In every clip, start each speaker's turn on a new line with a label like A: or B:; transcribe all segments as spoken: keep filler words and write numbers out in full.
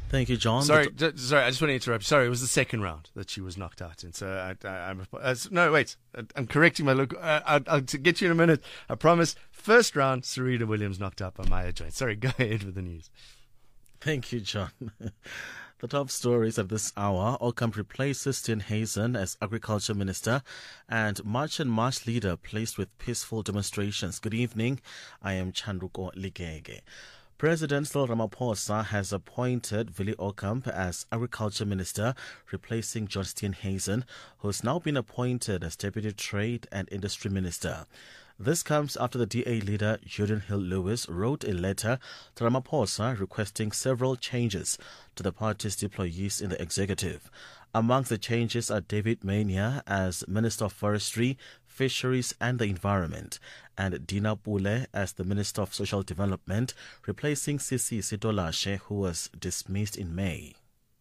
A: Thank you, John.
B: Sorry, d- sorry, I just want to interrupt. Sorry, it was the second round that she was knocked out in. So I, I, I'm uh, no, wait, I, I'm correcting my look. Uh, I'll, I'll get you in a minute. I promise. First round, Serena Williams knocked out by Maya Joint. Sorry, go ahead with the news.
A: Thank you, John. The top stories at this hour: Ocamp replaces Steenhuisen as Agriculture Minister, and March and March leader placed with peaceful demonstrations. Good evening. I am Chanduko Ligege. President Cyril Ramaphosa has appointed Willie Ocamp as Agriculture Minister, replacing John Steenhuisen, who has now been appointed as Deputy Trade and Industry Minister. This comes after the D A leader, Jordan Hill-Lewis, wrote a letter to Ramaphosa requesting several changes to the party's deployees in the executive. Amongst the changes are David Mania as Minister of Forestry, Fisheries and the Environment, and Dina Pule as the Minister of Social Development, replacing Sisi Sitolashe, who was dismissed in May.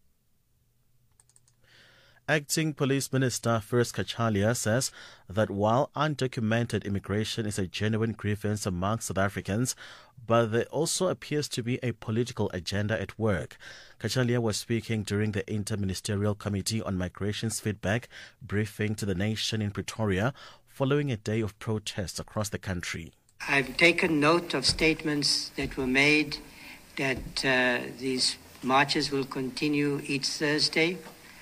A: Acting Police Minister Firoz Kachalia says that while undocumented immigration is a genuine grievance among South Africans, but there also appears to be a political agenda at work. Kachalia was speaking during the Interministerial Committee on Migration's feedback briefing to the nation in Pretoria following a day of protests across the country.
C: I've taken note of statements that were made that uh, these marches will continue each Thursday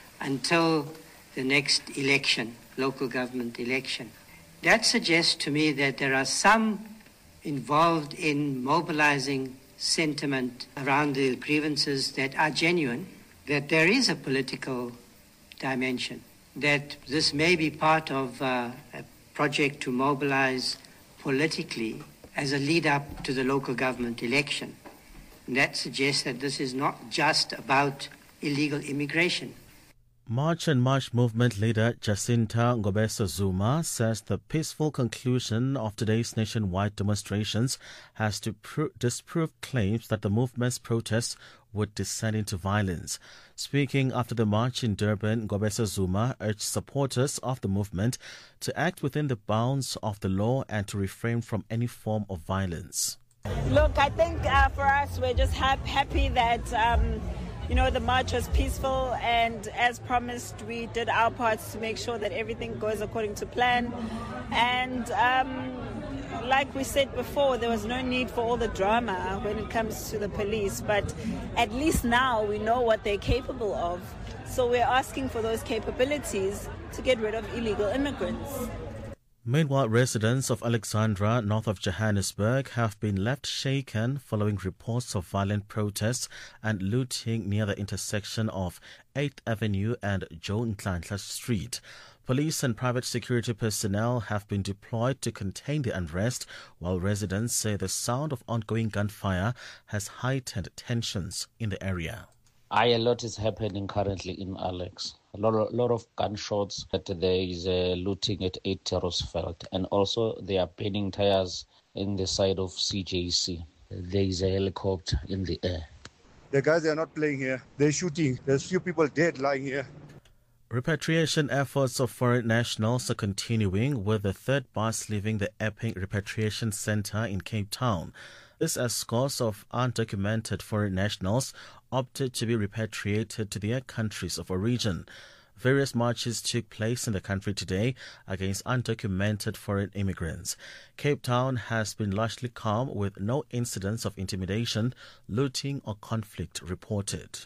C: until the next election, local government election. That suggests to me that there are some involved in mobilizing sentiment around the grievances that are genuine, that there is a political dimension, that this may be part of uh, a project to mobilize politically as a lead-up to the local government election. And that suggests that this is not just about illegal immigration.
A: March and March movement leader Jacinta Ngobese Zuma says the peaceful conclusion of today's nationwide demonstrations has to pro- disprove claims that the movement's protests would descend into violence. Speaking after the march in Durban, Ngobese Zuma urged supporters of the movement to act within the bounds of the law and to refrain from any form of violence.
D: Look, I think uh, for us, we're just ha- happy that um, You know, the march was peaceful, and as promised, we did our parts to make sure that everything goes according to plan. And um, like we said before, there was no need for all the drama when it comes to the police, but at least now we know what they're capable of. So we're asking for those capabilities to get rid of illegal immigrants.
A: Meanwhile, residents of Alexandra, north of Johannesburg, have been left shaken following reports of violent protests and looting near the intersection of eighth Avenue and Joe Nhlanhla Street. Police and private security personnel have been deployed to contain the unrest, while residents say the sound of ongoing gunfire has heightened tensions in the area.
E: Aye, a lot is happening currently in Alex. A lot of, lot of gunshots, but there is uh, looting at eight Roosevelt, and also they are burning tires in the side of C J C. There is a helicopter in the air.
F: The guys are not playing here. They're shooting. There's few people dead lying here.
A: Repatriation efforts of foreign nationals are continuing, with the third bus leaving the Epping Repatriation Centre in Cape Town. This as scores of undocumented foreign nationals opted to be repatriated to their countries of origin. Various marches took place in the country today against undocumented foreign immigrants. Cape Town has been largely calm, with no incidents of intimidation, looting or conflict reported.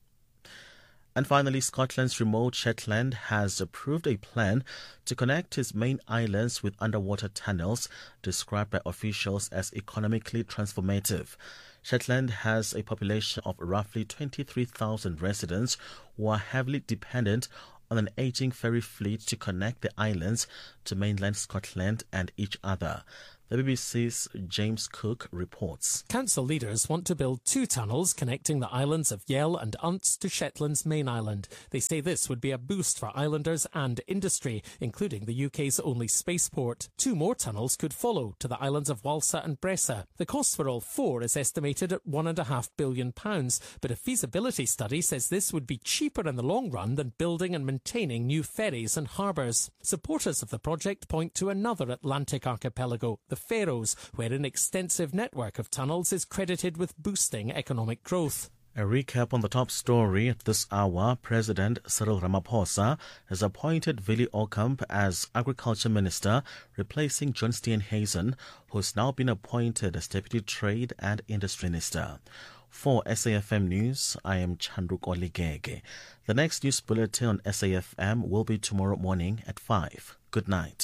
A: And finally, Scotland's remote Shetland has approved a plan to connect its main islands with underwater tunnels, described by officials as economically transformative. Shetland has a population of roughly twenty-three thousand residents who are heavily dependent on an aging ferry fleet to connect the islands to mainland Scotland and each other. The B B C's James Cook reports.
G: Council leaders want to build two tunnels connecting the islands of Yell and Unst to Shetland's main island. They say this would be a boost for islanders and industry, including the U K's only spaceport. Two more tunnels could follow to the islands of Walsa and Bressa. The cost for all four is estimated at one point five billion pounds, but a feasibility study says this would be cheaper in the long run than building and maintaining new ferries and harbours. Supporters of the project point to another Atlantic archipelago, the Faroes, where an extensive network of tunnels is credited with boosting economic growth.
A: A recap on the top story at this hour. President Cyril Ramaphosa has appointed Willie Ocamp as Agriculture Minister, replacing John Steenhuisen, who has now been appointed as Deputy Trade and Industry Minister. For S A F M News, I am Chandruk Oligege. The next news bulletin on S A F M will be tomorrow morning at five. Good night.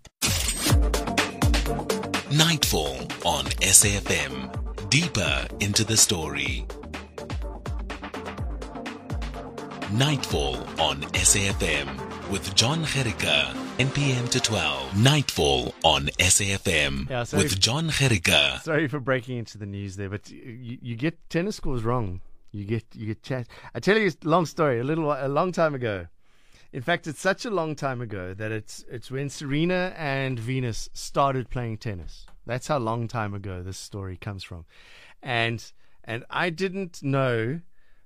H: Nightfall on S A F M. Deeper into the story. Nightfall on S A F M with John Gericka, ten p.m. to twelve. Nightfall on S A F M
B: yeah, sorry,
H: with John Gericka.
B: Sorry for breaking into the news there, but you, you get tennis scores wrong. You get you get chat. I tell you a long story. A little a long time ago. In fact, it's such a long time ago that it's it's when Serena and Venus started playing tennis. That's how long time ago this story comes from, and and I didn't know.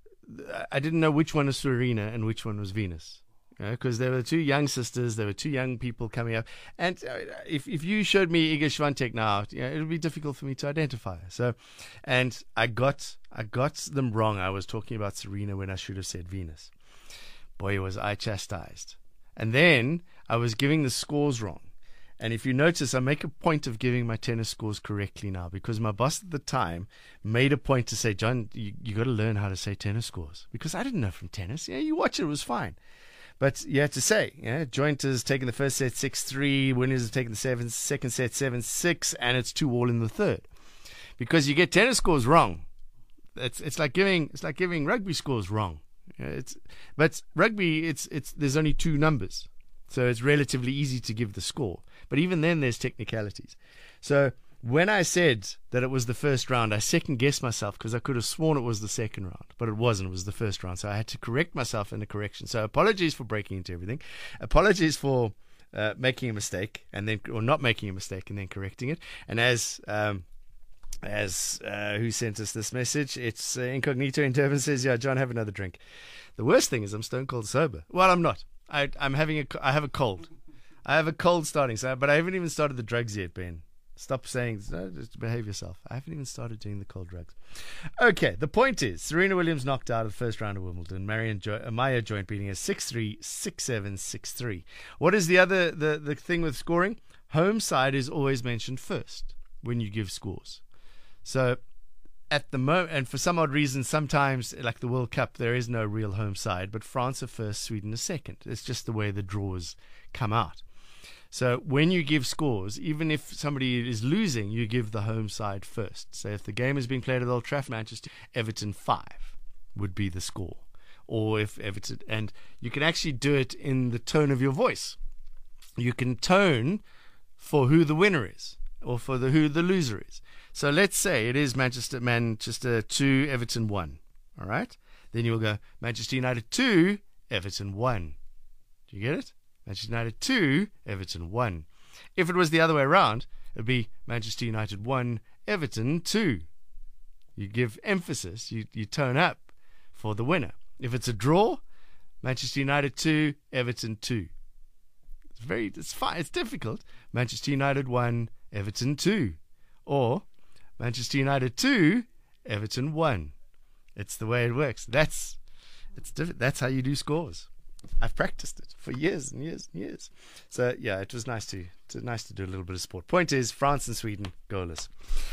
B: I didn't know which one was Serena and which one was Venus, because you know, there were two young sisters, there were two young people coming up, and if if you showed me Iga Swiatek now, you know, it would be difficult for me to identify her. So, and I got I got them wrong. I was talking about Serena when I should have said Venus. Boy, was I chastised. And then I was giving the scores wrong. And if you notice, I make a point of giving my tennis scores correctly now, because my boss at the time made a point to say, John, you, you got to learn how to say tennis scores. Because I didn't know from tennis. Yeah, you watch it, it was fine. But you had to say, yeah, Joint has taken the first set six three, winners have taken the seven, second set seven six, and it's two all in the third. Because you get tennis scores wrong. It's it's like giving it's like giving rugby scores wrong. Yeah, it's but rugby it's it's there's only two numbers. So it's relatively easy to give the score. But even then, there's technicalities. So when I said that it was the first round, I second-guessed myself because I could have sworn it was the second round. But it wasn't. It was the first round. So I had to correct myself in the correction. So apologies for breaking into everything. Apologies for uh, making a mistake and then or not making a mistake and then correcting it. And as... Um, As uh, who sent us this message? It's uh, Incognito in Durban says, yeah, John, have another drink. The worst thing is I'm stone cold sober. Well, I'm not. I, I'm having a, I have a cold. I have a cold starting, so, but I haven't even started the drugs yet, Ben. Stop saying, no, just behave yourself. I haven't even started doing the cold drugs. Okay, the point is, Serena Williams knocked out of the first round of Wimbledon. Marion jo- uh, Maya joint beating her six three, six seven, six three. What is the other, the, the thing with scoring? Home side is always mentioned first when you give scores. So at the moment, and for some odd reason, sometimes, like the World Cup, there is no real home side, but France are first, Sweden are second. It's just the way the draws come out. So when you give scores, even if somebody is losing, you give the home side first. So if the game is being played at Old Trafford, Manchester, Everton five would be the score. Or if Everton, and you can actually do it in the tone of your voice. You can tone for who the winner is, or for the who the loser is. So let's say it is Manchester Manchester two, Everton one. All right? Then you will go Manchester United two, Everton one. Do you get it? Manchester United two, Everton one. If it was the other way around, it would be Manchester United one, Everton two. You give emphasis, you, you tone up for the winner. If it's a draw, Manchester United two, Everton two. It's very, it's fine, it's difficult. Manchester United one, Everton two. Or Manchester United two, Everton one. It's the way it works. That's it's diff- That's how you do scores. I've practiced it for years and years and years. So yeah, it was nice to, to nice to do a little bit of sport. Point is, France and Sweden goalless.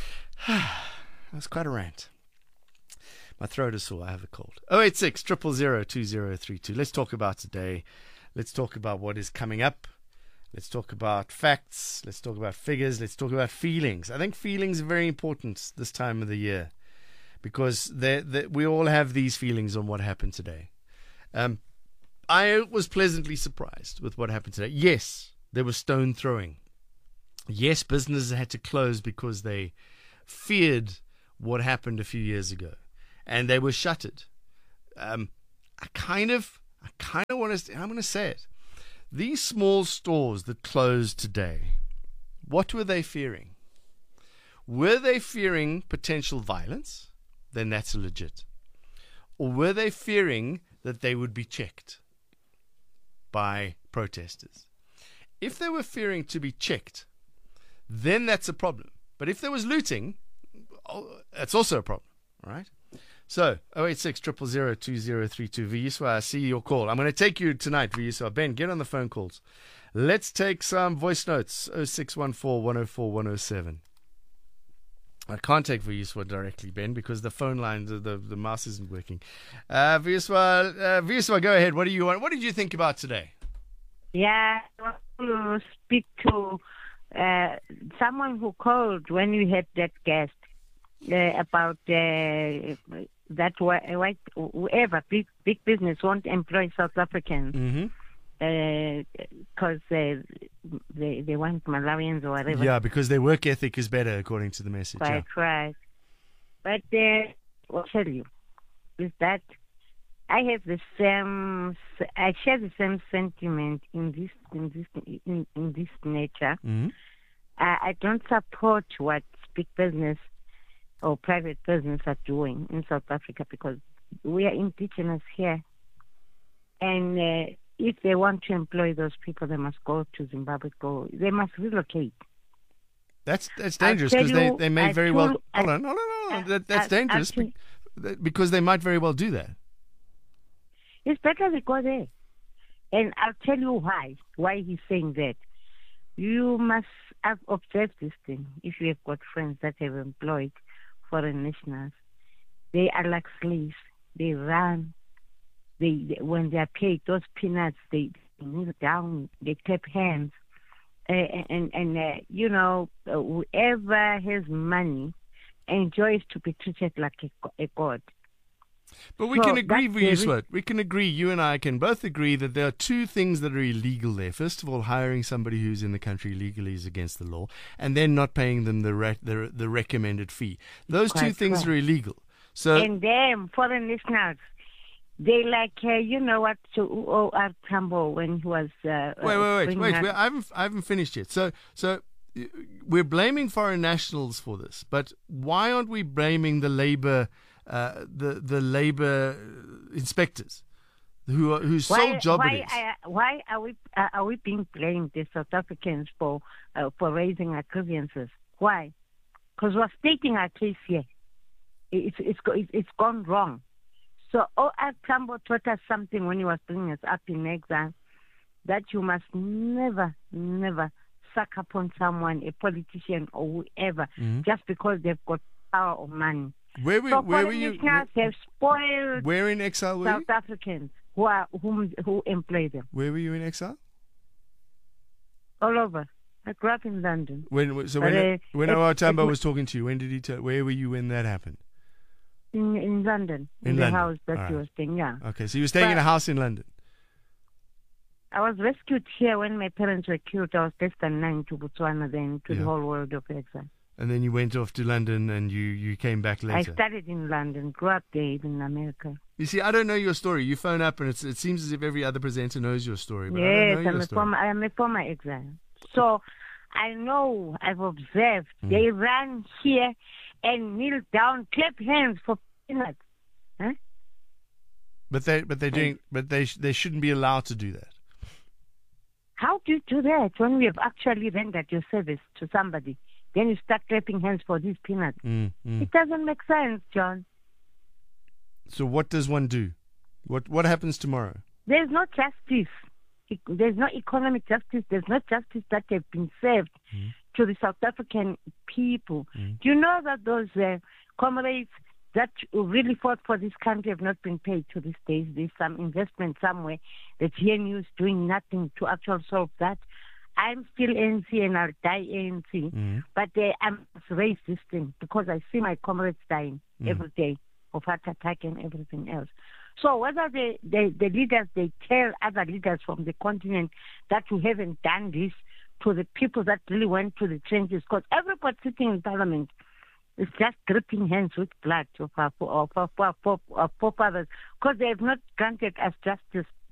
B: That's quite a rant. My throat is sore. I have a cold. oh eight six, zero zero zero, two zero three two. Let's talk about today. Let's talk about what is coming up. Let's talk about facts. Let's talk about figures. Let's talk about feelings. I think feelings are very important this time of the year because they're, they're, we all have these feelings on what happened today. Um, I was pleasantly surprised with what happened today. Yes, there was stone throwing. Yes, businesses had to close because they feared what happened a few years ago, and they were shuttered. Um, I kind of, I kind of want to. I'm going to say it. These small stores that closed today, what were they fearing? Were they fearing potential violence? Then that's legit. Or were they fearing that they would be checked by protesters? If they were fearing to be checked, then that's a problem. But if there was looting, that's also a problem, right? So, oh eight six, zero zero zero, two zero three two. Vuyiswa, I see your call. I'm going to take you tonight, Vuyiswa. Ben, get on the phone calls. Let's take some voice notes. oh six one four, one oh four, one oh seven. I can't take Vuyiswa directly, Ben, because the phone line, the, the, the mouse isn't working. Uh, Vuyiswa, uh, Vuyiswa, go ahead. What do you want? What did you think about today?
I: Yeah, I want to speak to uh, someone who called when we had that guest uh, about uh, that white, whoever, big, big business won't employ South Africans.
B: Mm-hmm.
I: Because uh, uh, they they want Malawians or whatever.
B: Yeah, because their work ethic is better, according to the message.
I: Right,
B: yeah.
I: right. But uh, I'll tell you, is that I have the same, I share the same sentiment in this in this in, in this nature.
B: Mm-hmm.
I: I, I don't support what big business or private business are doing in South Africa because we are indigenous here, and. Uh, If they want to employ those people, they must go to Zimbabwe. Go. They must relocate.
B: That's that's dangerous because they, they may
I: I
B: very
I: told,
B: well.
I: I,
B: Hold on, hold on, hold on. That, that's
I: I,
B: dangerous
I: I,
B: be, because they might very well do that.
I: It's better they go there, and I'll tell you why. Why he's saying that. You must have observed this thing. If you have got friends that have employed foreign nationals, they are like slaves. They run. They, they when they are paid those peanuts, they kneel down, they clap hands, uh, and and uh, you know uh, whoever has money enjoys to be treated like a, a god.
B: But we
I: so
B: can agree, Vuyiswa.
I: Re-
B: we can agree. You and I can both agree that there are two things that are illegal there. First of all, hiring somebody who's in the country legally is against the law, and then not paying them the re- the, the recommended fee. Those
I: Quite
B: two things
I: right.
B: are illegal. So
I: and them foreign listeners. They like, uh, you know what, to O R Tambo when he was... Uh,
B: wait, wait, wait, wait.
I: Up...
B: wait I, haven't, I haven't finished yet. So, so we're blaming foreign nationals for this, but why aren't we blaming the labor, uh, the the labor inspectors, who are, whose
I: why,
B: sole job
I: why,
B: it is?
I: uh, why are we uh, are we being blamed, the South Africans, for uh, for raising our grievances? Why? Because we're stating our case here. It's it's it's gone wrong. So O R Tambo taught us something when he was bringing us up in exile, that you must never, never suck upon someone, a politician or whoever,
B: mm-hmm.
I: just because they've got power or money.
B: Where were,
I: so
B: where were you?
I: Where, have spoiled
B: where in exile were
I: South
B: you?
I: Africans who are whom who employ them.
B: Where were you in exile?
I: All over. I grew up in London.
B: When so
I: but,
B: when
I: uh,
B: when
I: it,
B: O R Tambo
I: it,
B: was talking to you, when did he tell? Where were you when that happened?
I: In, in London, in,
B: in
I: the
B: London.
I: house that
B: All
I: you
B: right.
I: were staying, yeah.
B: Okay, so you were staying
I: but
B: in a house in London.
I: I was rescued here when my parents were killed. I was less than nine to Botswana, then to
B: yeah.
I: the whole world of exile.
B: And then you went off to London and you, you came back later.
I: I studied in London, grew up there, even in America.
B: You see, I don't know your story. You phone up and it's, it seems as if every other presenter knows your story. But
I: yes,
B: I don't know
I: I'm
B: your
I: a
B: story.
I: former, I am a former exile. So I know, I've observed,
B: Mm.
I: they run here and kneel down, clap hands for peanuts. Huh?
B: But they, but they're doing, but they, sh- they shouldn't be allowed to do that.
I: How do you do that when we have actually rendered your service to somebody? Then you start clapping hands for these peanuts.
B: Mm, mm.
I: It doesn't make sense, John.
B: So what does one do? What what happens tomorrow?
I: There's no justice. There's no economic justice. There's no justice that have been served
B: mm.
I: to the South African people.
B: Mm.
I: Do you know that those uh, comrades that really fought for this country have not been paid to this day? There's some investment somewhere. The G N U is doing nothing to actually solve that. I'm still A N C and I'll die A N C.
B: Mm.
I: But uh, I must raise this thing because I see my comrades dying
B: mm.
I: every day of heart attack and everything else. So whether the, the, the leaders, they tell other leaders from the continent that you haven't done this to the people that really went to the trenches, because everybody sitting in parliament is just gripping hands with blood of our, of our, of our, of our forefathers, because they have not granted us justice